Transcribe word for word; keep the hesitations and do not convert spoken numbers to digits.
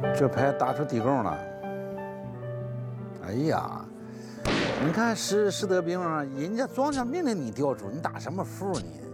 这牌打出地宫了。哎呀，你看石石德兵啊，人家庄家命令你调出，你打什么服你？